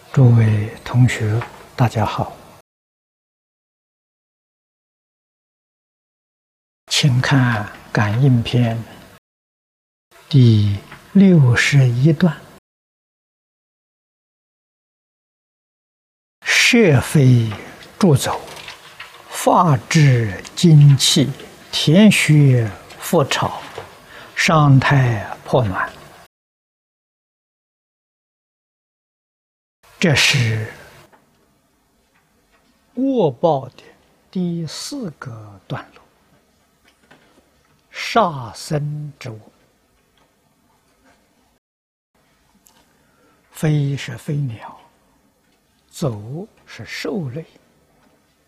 诸位同学，大家好，请看《感应篇》第61段：设非著走，发至精气，田穴复吵，伤胎破卵。这是卧报的第4个段落，杀生之卧。飞是飞鸟，走是兽类，